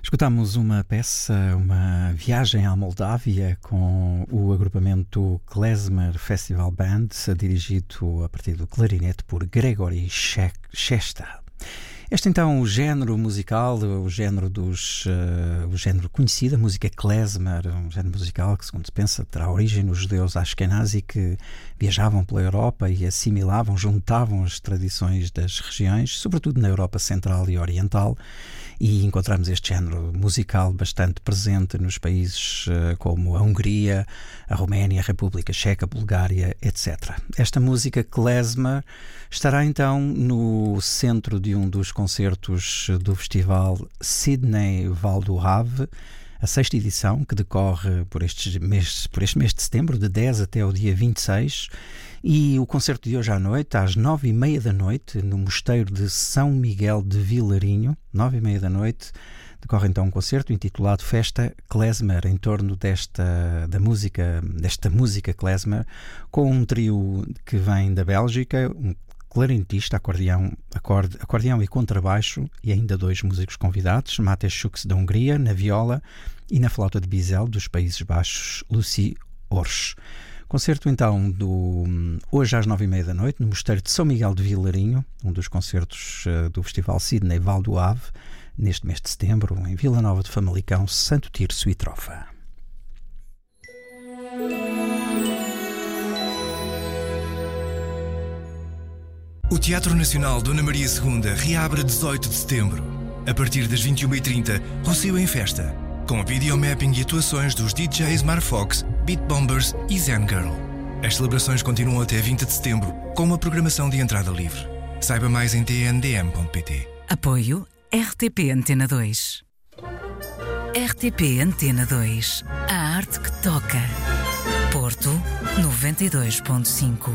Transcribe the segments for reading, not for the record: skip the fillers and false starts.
Escutamos uma peça, uma viagem à Moldávia com o agrupamento Klezmer Festival Band, dirigido a partir do clarinete por Gregory Shesta. Este então o género musical, o género conhecido, a música klezmer, um género musical que, segundo se pensa, terá origem nos judeus Ashkenazi que viajavam pela Europa e assimilavam, juntavam as tradições das regiões, sobretudo na Europa Central e Oriental, e encontramos este género musical bastante presente nos países como a Hungria, a Roménia, a República Checa, a Bulgária, etc. Esta música klezmer estará então no centro de um dos concertos do festival Sydney Val do Ave, a sexta edição, que decorre por este mês de setembro, de 10 até o dia 26, e o concerto de hoje à noite, às 9h30 da noite, no Mosteiro de São Miguel de Vilarinho, 9h30 da noite, decorre então um concerto intitulado Festa Klezmer, em torno desta música klezmer, com um trio que vem da Bélgica, um clarinetista, acordeão e contrabaixo, e ainda dois músicos convidados, Matej Schuks da Hungria, na viola, e na flauta de bisel dos Países Baixos, Lucy Orsch. Concerto então hoje às 9h30 da noite, no Mosteiro de São Miguel de Vilarinho, um dos concertos do Festival Sydney Val do Ave, neste mês de setembro, em Vila Nova de Famalicão, Santo Tirso e Trofa. O Teatro Nacional Dona Maria II reabre a 18 de setembro. A partir das 21h30, Rocio em Festa, com videomapping e atuações dos DJs Marfox, Beat Bombers e Zen Girl. As celebrações continuam até 20 de setembro, com uma programação de entrada livre. Saiba mais em tndm.pt. Apoio RTP Antena 2. RTP Antena 2. A arte que toca. Porto 92.5.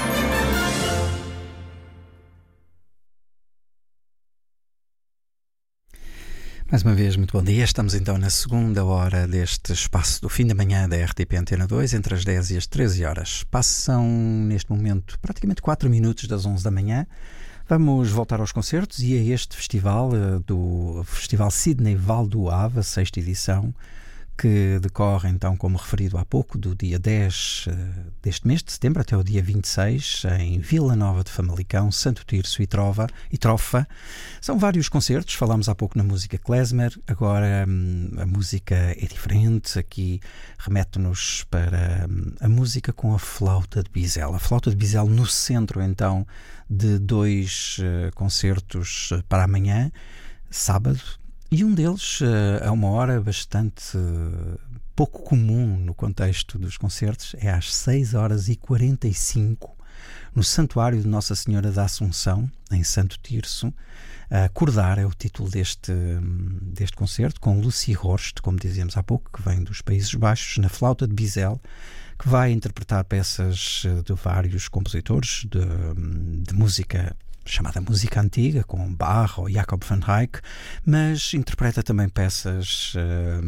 Mais uma vez, muito bom dia. Estamos então na segunda hora deste espaço do fim da manhã da RTP Antena 2, entre as 10 e as 13 horas. Passam, neste momento, praticamente 4 minutos das 11 da manhã. Vamos voltar aos concertos e a este festival, do Festival Sydney Val do Ave, a sexta edição, que decorre então, como referido há pouco, do dia 10 deste mês de setembro até o dia 26, em Vila Nova de Famalicão, Santo Tirso e Trofa. São vários concertos, falámos há pouco na música klezmer, agora a música é diferente, aqui remete-nos para a música com a flauta de bisel. A flauta de bisel no centro então de dois concertos para amanhã, sábado, e um deles a uma hora bastante pouco comum no contexto dos concertos, é às 6h45, no Santuário de Nossa Senhora da Assunção, em Santo Tirso. Acordar é o título deste concerto, com Lucy Orsch, como dizíamos há pouco, que vem dos Países Baixos, na flauta de bisel, que vai interpretar peças de vários compositores de música chamada música antiga, com Bach ou Jacob van Eyck, mas interpreta também peças